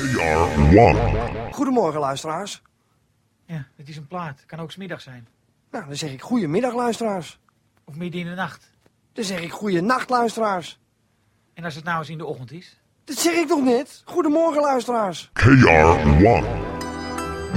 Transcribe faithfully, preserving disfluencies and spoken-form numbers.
R one. Goedemorgen, luisteraars. Ja, het is een plaat. Kan ook 's middag zijn. Nou, dan zeg ik goedemiddag, luisteraars. Of midden in de nacht. Dan zeg ik goeienacht, luisteraars. En als het nou eens in de ochtend is? Dat zeg ik toch net? Goedemorgen, luisteraars. K R one.